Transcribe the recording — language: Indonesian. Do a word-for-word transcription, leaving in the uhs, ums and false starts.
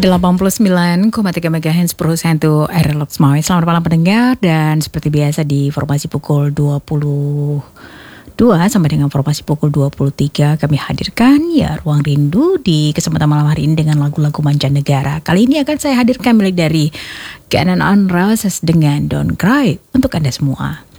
delapan puluh sembilan koma tiga megahertz perusahaan itu Airlock Smart. Selamat malam pendengar, dan seperti biasa di formasi pukul dua puluh dua sampai dengan formasi pukul dua puluh tiga kami hadirkan ya Ruang Rindu di kesempatan malam hari ini dengan lagu-lagu mancanegara. Kali ini akan saya hadirkan milik dari Guns N' Roses dengan Don't Cry untuk Anda semua.